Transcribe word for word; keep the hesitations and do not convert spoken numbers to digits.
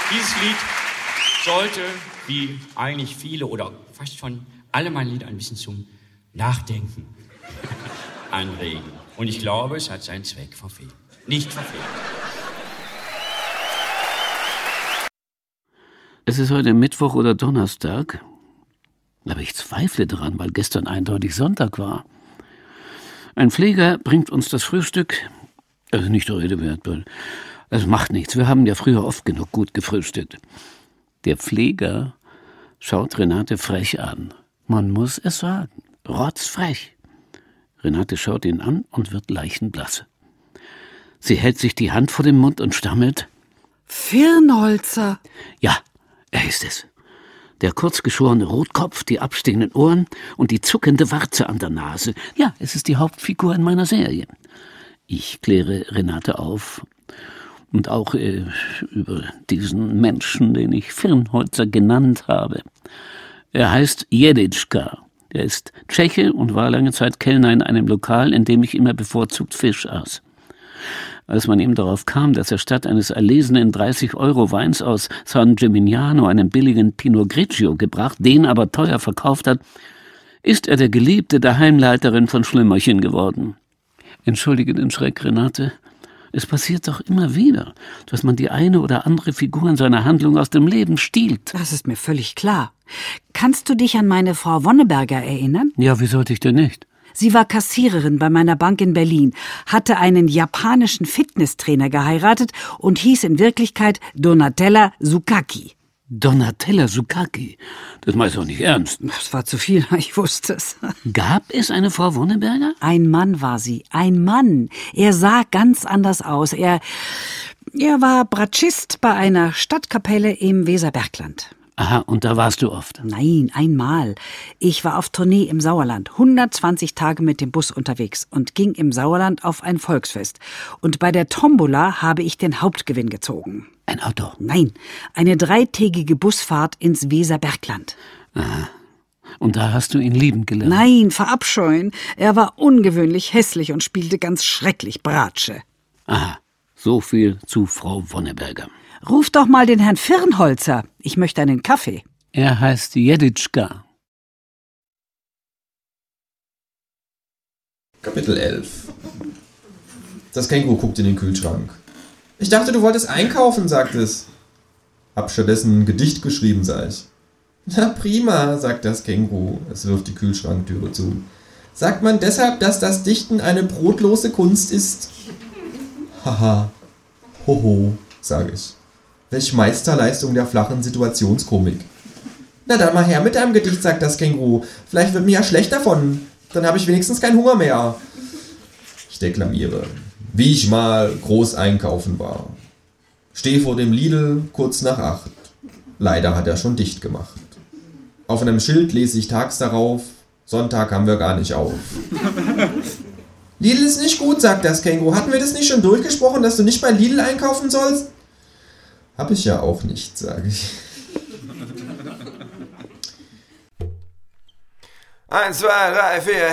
Dieses Lied sollte, wie eigentlich viele oder fast schon alle meine Lieder, ein bisschen zum Nachdenken anregen. Und ich glaube, es hat seinen Zweck verfehlt. Nicht verfehlt. Es ist heute Mittwoch oder Donnerstag, aber ich zweifle daran, weil gestern eindeutig Sonntag war. Ein Pfleger bringt uns das Frühstück, also nicht der Rede wert, weil es macht nichts, wir haben ja früher oft genug gut gefrühstückt. Der Pfleger schaut Renate frech an. Man muss es sagen, rotzfrech. Renate schaut ihn an und wird leichenblass. Sie hält sich die Hand vor den Mund und stammelt: Firnholzer. Ja, er ist es. Der kurzgeschorene Rotkopf, die abstehenden Ohren und die zuckende Warze an der Nase. Ja, es ist die Hauptfigur in meiner Serie. Ich kläre Renate auf. Und auch äh, über diesen Menschen, den ich Firnholzer genannt habe. Er heißt Jeditschka. Er ist Tscheche und war lange Zeit Kellner in einem Lokal, in dem ich immer bevorzugt Fisch aß. Als man ihm darauf kam, dass er statt eines erlesenen dreißig Euro Weins aus San Gimignano einen billigen Pinot Grigio gebracht, den aber teuer verkauft hat, ist er der Geliebte der Heimleiterin von Schlümmerchen geworden. Entschuldige den Schreck, Renate. Es passiert doch immer wieder, dass man die eine oder andere Figur in seiner Handlung aus dem Leben stiehlt. Das ist mir völlig klar. Kannst du dich an meine Frau Wonneberger erinnern? Ja, wie sollte ich denn nicht? Sie war Kassiererin bei meiner Bank in Berlin, hatte einen japanischen Fitnesstrainer geheiratet und hieß in Wirklichkeit Donatella Sukaki. Donatella Sukaki? Das meinst du doch nicht ernst. Das war zu viel, ich wusste es. Gab es eine Frau Wonneberger? Ein Mann war sie, ein Mann. Er sah ganz anders aus. Er, er war Bratschist bei einer Stadtkapelle im Weserbergland. Aha, und da warst du oft? Nein, einmal. Ich war auf Tournee im Sauerland, hundertzwanzig Tage mit dem Bus unterwegs und ging im Sauerland auf ein Volksfest. Und bei der Tombola habe ich den Hauptgewinn gezogen. Ein Auto? Nein, eine dreitägige Busfahrt ins Weserbergland. Aha. Und da hast du ihn lieben gelernt? Nein, verabscheuen. Er war ungewöhnlich hässlich und spielte ganz schrecklich Bratsche. Aha, so viel zu Frau Wonneberger. Ruf doch mal den Herrn Firnholzer. Ich möchte einen Kaffee. Er heißt Jeditschka. Kapitel elf. Das Känguru guckt in den Kühlschrank. Ich dachte, du wolltest einkaufen, sagt es. Hab stattdessen ein Gedicht geschrieben, sag ich. Na prima, sagt das Känguru. Es wirft die Kühlschranktüre zu. Sagt man deshalb, dass das Dichten eine brotlose Kunst ist? Haha. Hoho, sage ich. Welch Meisterleistung der flachen Situationskomik. Na dann mal her mit deinem Gedicht, sagt das Känguru. Vielleicht wird mir ja schlecht davon. Dann habe ich wenigstens keinen Hunger mehr. Ich deklamiere. Wie ich mal groß einkaufen war. Steh vor dem Lidl kurz nach acht. Leider hat er schon dicht gemacht. Auf einem Schild lese ich tags darauf, Sonntag haben wir gar nicht auf. Lidl ist nicht gut, sagt das Känguru. Hatten wir das nicht schon durchgesprochen, dass du nicht bei Lidl einkaufen sollst? Hab ich ja auch nicht, sage ich. Eins, zwei, drei, vier,